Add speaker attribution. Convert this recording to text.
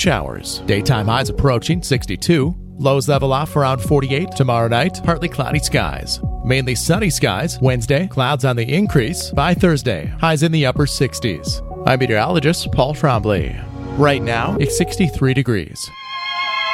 Speaker 1: Showers. Daytime highs approaching 62. Lows level off around 48. Tomorrow night, partly cloudy skies. Mainly sunny skies. Wednesday, clouds on the increase. By Thursday, highs in the upper 60s. I'm meteorologist Paul Trombley. Right now, it's 63 degrees.